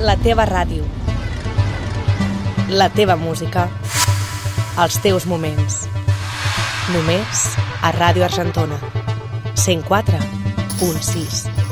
la teva ràdio. La teva música. Els teus moments. Només a Ràdio Argentona. 104.6.